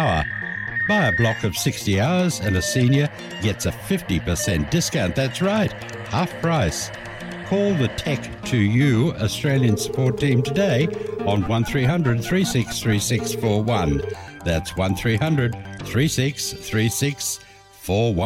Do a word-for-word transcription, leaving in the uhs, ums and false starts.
hour. Buy a block of sixty hours and a senior gets a fifty percent discount. That's right, half price. Call the Tech to You Australian support team today on one three hundred, three six three six four one. That's one three hundred, three six three six four one.